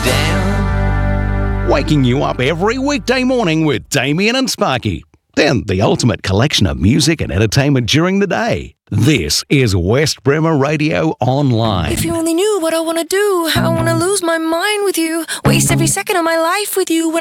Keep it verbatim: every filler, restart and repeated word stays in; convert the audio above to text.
down. Waking you up every weekday morning with Damien and Sparky. Then the ultimate collection of music and entertainment during the day. This is West Bremer Radio Online. If you only knew what I want to do, I want to lose my mind with you, waste every second of my life with you.